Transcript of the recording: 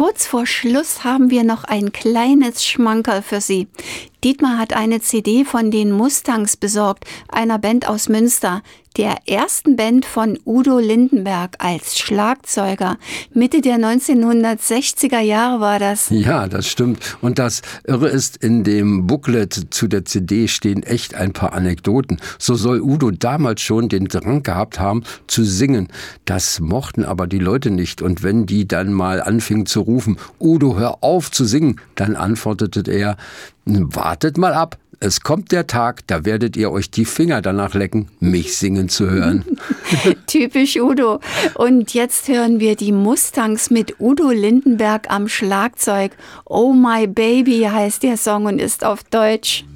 Kurz vor Schluss haben wir noch ein kleines Schmankerl für Sie. Dietmar hat eine CD von den Mustangs besorgt, einer Band aus Münster, der ersten Band von Udo Lindenberg als Schlagzeuger. Mitte der 1960er Jahre war das. Ja, das stimmt. Und das Irre ist, in dem Booklet zu der CD stehen echt ein paar Anekdoten. So soll Udo damals schon den Drang gehabt haben, zu singen. Das mochten aber die Leute nicht. Und wenn die dann mal anfingen zu rufen, Udo, hör auf zu singen, dann antwortete er, wartet mal ab. Es kommt der Tag, da werdet ihr euch die Finger danach lecken, mich singen zu hören. Typisch Udo. Und jetzt hören wir die Mustangs mit Udo Lindenberg am Schlagzeug. Oh My Baby heißt der Song und ist auf Deutsch.